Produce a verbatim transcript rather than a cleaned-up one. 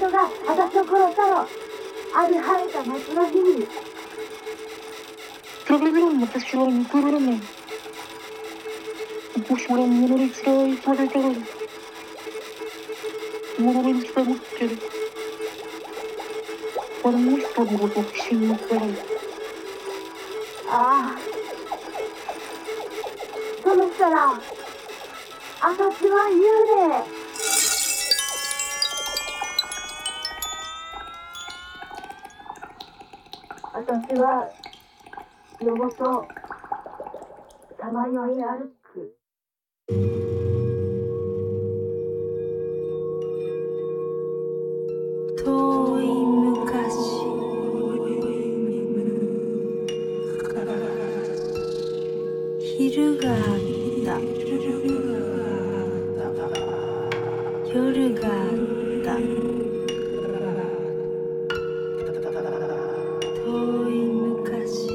人が私を殺したの。ある晴れた夏の日に。 それでも私は見くらない。私は物に伝えされたのに。物に伝わってる。あの人の私にから。 ああ。その人ら、私は幽霊。私は夜ごとさまよい歩く。 遠い昔、昼があった。夜があった。